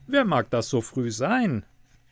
Wer mag das so früh sein?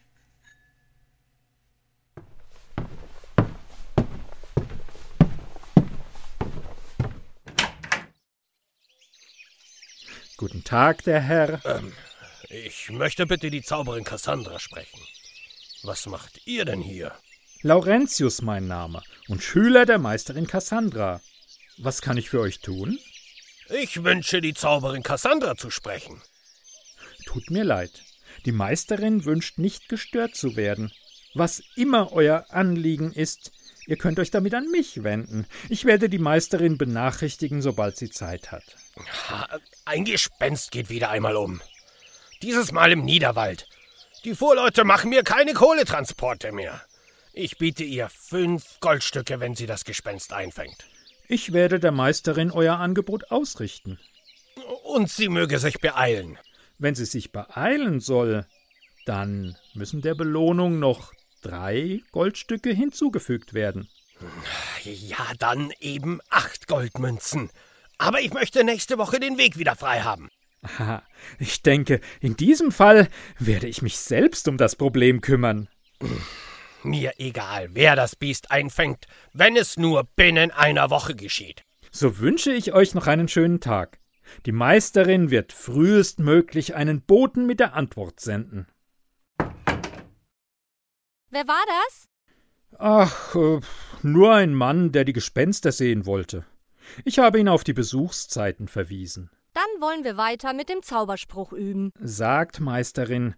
Guten Tag, der Herr. Ich möchte bitte die Zauberin Cassandra sprechen. Was macht ihr denn hier? Laurentius mein Name und Schüler der Meisterin Cassandra. Was kann ich für euch tun? Ich wünsche, die Zauberin Cassandra zu sprechen. Tut mir leid. Die Meisterin wünscht nicht gestört zu werden. Was immer euer Anliegen ist, ihr könnt euch damit an mich wenden. Ich werde die Meisterin benachrichtigen, sobald sie Zeit hat. Ein Gespenst geht wieder einmal um. Dieses Mal im Niederwald. Die Fuhrleute machen mir keine Kohletransporte mehr. Ich biete ihr 5 Goldstücke, wenn sie das Gespenst einfängt. Ich werde der Meisterin euer Angebot ausrichten. Und sie möge sich beeilen. Wenn sie sich beeilen soll, dann müssen der Belohnung noch 3 Goldstücke hinzugefügt werden. Ja, dann eben 8 Goldmünzen. Aber ich möchte nächste Woche den Weg wieder frei haben. Aha, ich denke, in diesem Fall werde ich mich selbst um das Problem kümmern. Mir egal, wer das Biest einfängt, wenn es nur binnen einer Woche geschieht. So wünsche ich euch noch einen schönen Tag. Die Meisterin wird frühestmöglich einen Boten mit der Antwort senden. Wer war das? Ach, nur ein Mann, der die Gespenster sehen wollte. Ich habe ihn auf die Besuchszeiten verwiesen. Dann wollen wir weiter mit dem Zauberspruch üben. Sagt Meisterin,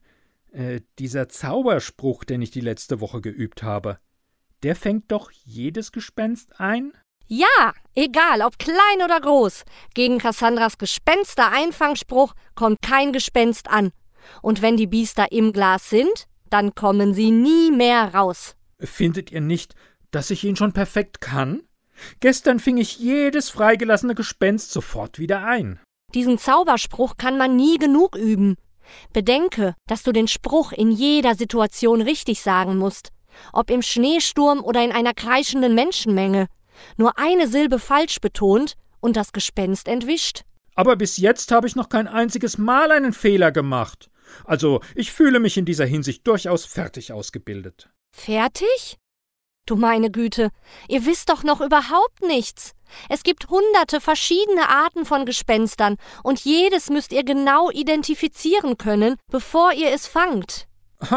dieser Zauberspruch, den ich die letzte Woche geübt habe, der fängt doch jedes Gespenst ein? Ja, egal, ob klein oder groß. Gegen Cassandras Gespenster-Einfangspruch kommt kein Gespenst an. Und wenn die Biester im Glas sind, dann kommen sie nie mehr raus. Findet ihr nicht, dass ich ihn schon perfekt kann? Gestern fing ich jedes freigelassene Gespenst sofort wieder ein. Diesen Zauberspruch kann man nie genug üben. Bedenke, dass du den Spruch in jeder Situation richtig sagen musst. Ob im Schneesturm oder in einer kreischenden Menschenmenge. Nur eine Silbe falsch betont und das Gespenst entwischt. Aber bis jetzt habe ich noch kein einziges Mal einen Fehler gemacht. Also, ich fühle mich in dieser Hinsicht durchaus fertig ausgebildet. Fertig? Du meine Güte, ihr wisst doch noch überhaupt nichts. Es gibt hunderte verschiedene Arten von Gespenstern und jedes müsst ihr genau identifizieren können, bevor ihr es fangt.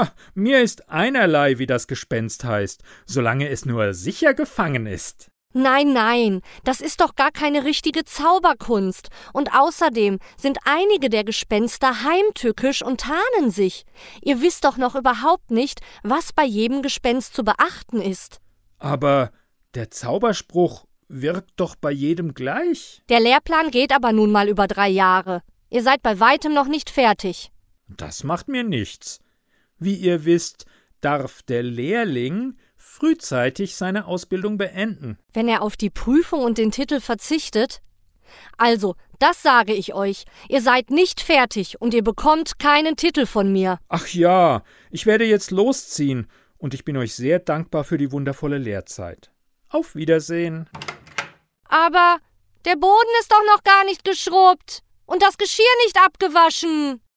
Mir ist einerlei, wie das Gespenst heißt, solange es nur sicher gefangen ist. Nein, das ist doch gar keine richtige Zauberkunst. Und außerdem sind einige der Gespenster heimtückisch und tarnen sich. Ihr wisst doch noch überhaupt nicht, was bei jedem Gespenst zu beachten ist. Aber der Zauberspruch wirkt doch bei jedem gleich. Der Lehrplan geht aber nun mal über 3 Jahre. Ihr seid bei weitem noch nicht fertig. Das macht mir nichts. Wie ihr wisst, darf der Lehrling frühzeitig seine Ausbildung beenden. Wenn er auf die Prüfung und den Titel verzichtet? Also, das sage ich euch. Ihr seid nicht fertig und ihr bekommt keinen Titel von mir. Ach ja, ich werde jetzt losziehen und ich bin euch sehr dankbar für die wundervolle Lehrzeit. Auf Wiedersehen. Aber der Boden ist doch noch gar nicht geschrubbt und das Geschirr nicht abgewaschen.